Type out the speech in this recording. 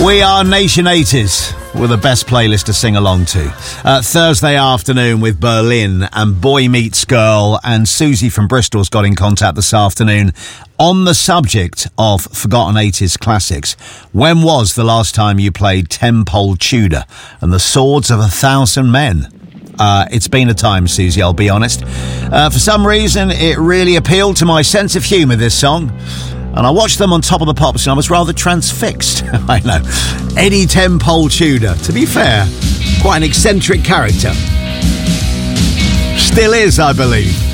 We are Nation 80s with the best playlist to sing along to. Thursday afternoon with Berlin and Boy Meets Girl, and Susie from Bristol's got in contact this afternoon on the subject of forgotten 80s classics. When was the last time you played Ten-Pole Tudor and the Swords of 1,000 Men? It's been a time, Susie, I'll be honest. For some reason, it really appealed to my sense of humour, this song. And I watched them on Top of the Pops and I was rather transfixed. I know. Eddie Ten-Pole Tudor, to be fair, quite an eccentric character. Still is, I believe.